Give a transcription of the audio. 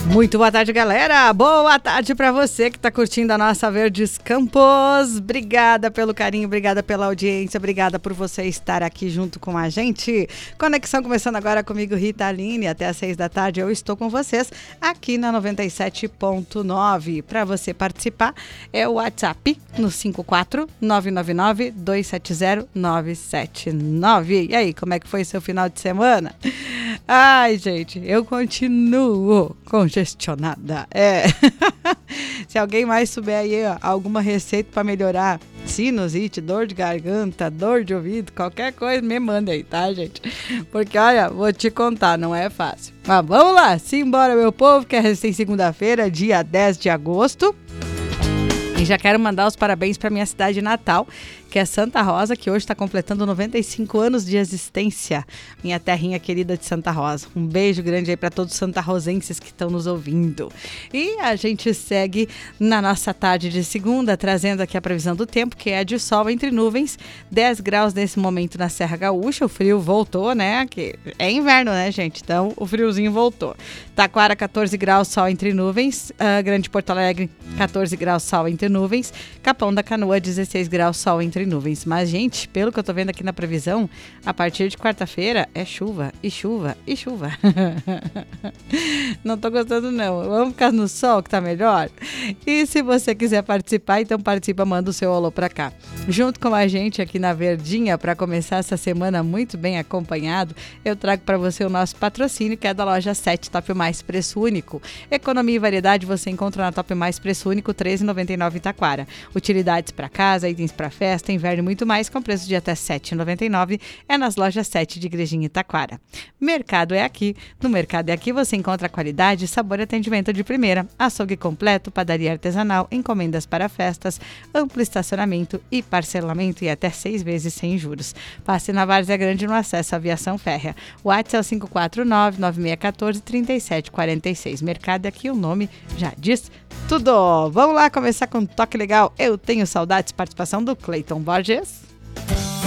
Muito boa tarde, galera. Boa tarde para você que está curtindo a nossa Verdes Campos. Obrigada pelo carinho, obrigada pela audiência, obrigada por você estar aqui junto com a gente. Conexão começando agora comigo, Rita Aline, até às 6 da tarde. Eu estou com vocês aqui na 97.9. Para você participar, é o WhatsApp no 54999-270-979. E aí, como é que foi seu final de semana? Ai, gente, eu continuo congestionada. Se alguém mais souber aí alguma receita para melhorar sinusite, dor de garganta, dor de ouvido, qualquer coisa, me manda aí, tá, gente? Porque, olha, vou te contar, não é fácil. Mas vamos lá, simbora, meu povo, que é recém segunda-feira, dia 10 de agosto. E já quero mandar os parabéns para minha cidade natal, que é Santa Rosa, que hoje está completando 95 anos de existência. Minha terrinha querida de Santa Rosa. Um beijo grande aí para todos os santarrosenses que estão nos ouvindo. E a gente segue na nossa tarde de segunda, trazendo aqui a previsão do tempo, que é de sol entre nuvens, 10 graus nesse momento na Serra Gaúcha. O frio voltou, né? Que é inverno, né, gente? Então o friozinho voltou. Taquara, 14 graus, sol entre nuvens. Grande Porto Alegre, 14 graus, sol entre nuvens. Capão da Canoa, 16 graus, sol entre nuvens. Mas, gente, pelo que eu tô vendo aqui na previsão, a partir de quarta-feira é chuva, e chuva, e chuva. Não tô gostando, não. Vamos ficar no sol, que tá melhor? E se você quiser participar, então participa, manda o seu alô pra cá. Junto com a gente aqui na Verdinha, para começar essa semana muito bem acompanhado, eu trago para você o nosso patrocínio, que é da loja 7 Top Mais Preço Único. Economia e variedade você encontra na Top Mais Preço Único, R$13,99 em Taquara. Utilidades para casa, itens para festa, inverno e muito mais, com preço de até R$7,99, é nas lojas 7 de Igrejinha e Taquara. Mercado é aqui. No Mercado é aqui você encontra qualidade, sabor e atendimento de primeira. Açougue completo, padaria artesanal, encomendas para festas, amplo estacionamento e parcelamento e até 6 vezes sem juros. Passe na Várzea Grande no acesso à aviação férrea. O WhatsApp é o 549-9614-3746. Mercado é aqui, o nome já diz tudo. Vamos lá começar com um toque legal. Eu tenho saudades. Participação do Cleiton Borges.